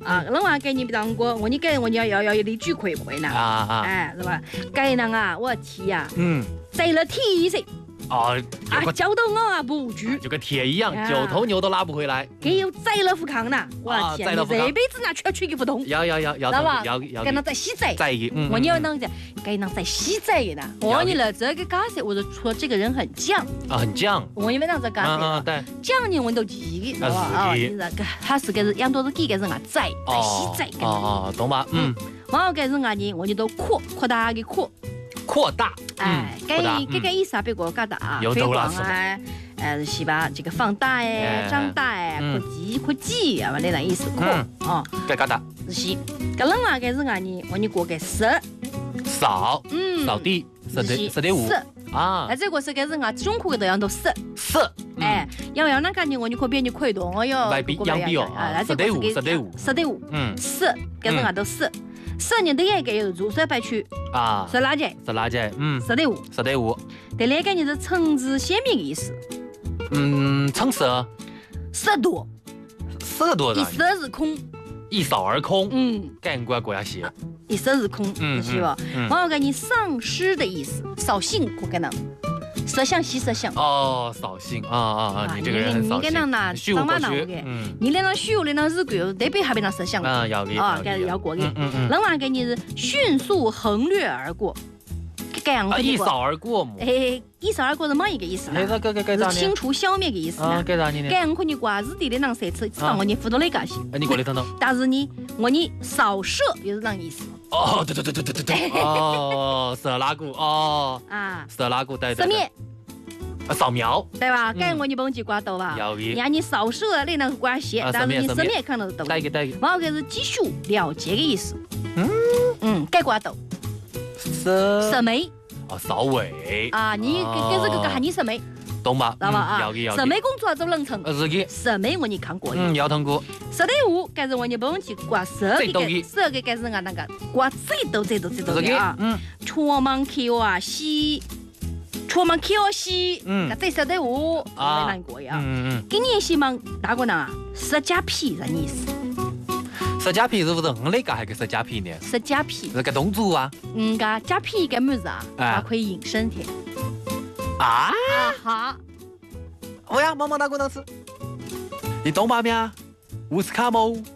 啊，人话给你比当过，我你给我要一句亏呢。哎，是吧？该人啊，我天呀，栽了铁噻。交到我啊不住， 就跟铁一样，九头牛都拉不回来。 给有栽了副炕呢，我天，这辈子那缺一不通。 要，知道吧？给他在西栽，我你要啷子？给他在西栽的呢。我你了这个嘎子，我就说这个人很犟啊，很犟。 我因为啷子嘎子？ 对， 犟你我都记的，他是个是养多少几个人啊栽，在西栽。 懂吧？ 我个人啊你，我你都扩大的扩。 扩大， 这个意思啊，别个嘎大， 推广啊，是吧？这个放大哎，长大哎，扩技啊，那意思扩哦。 该嘎大， 是。个人啊，个人啊，你过个扫， 扫地，4.5啊。 那这个是个人啊，中课的样都扫，哎，要那个你可别你亏多哦哟， 外比养比哦，4.5， 扫，个人啊都扫。4年的一个有入社白区啊， 是垃圾 ，4.5。 第二个你是层次鲜明的意思， 层色多，一色而空， 一扫而空，干过过下写， 一色而空，是吧？我要给你丧失的意思，扫兴可可能。色相惜色相哦，扫兴你这个人很扫兴。 你跟人那虚无过去， 你那虚无的那日鬼，得被还被那色相要过的。人话给你是迅速横掠而过，这样一扫而过嘛。 一扫而过是么一个意思呢？是清除消灭的意思呢。这样可你挂日地的那色词，让我你辅导那个些。 你过来等等。 但是呢，我你扫射也是那意思。 哦，对，哦，色拉鼓哦，色拉鼓对。 扫灭。 扫描， 对吧？该我你不记挂到吧？让你扫射的那个关系，但是你扫灭可能都。 对。 我个是继续了解的意思。该挂到。扫眉。 扫尾。 你跟这个喊你扫眉。 懂吧？ 知道吧？扫眉工作做冷层。 是的。 扫眉我你看过。 要通过。 4.5，该是我你不用去挂12个该是啊那个挂最多的啊。出门去啊西。出门去西，这4.5没难过呀。今年希望大个呢，10加皮啥意思 ？10加皮是不是那个还个10加皮呢 ？10加皮是个动作啊。 个加皮干么子啊？还可以引申的。哈。 哦呀，毛毛大个能吃。你懂吧没啊？乌斯卡莫。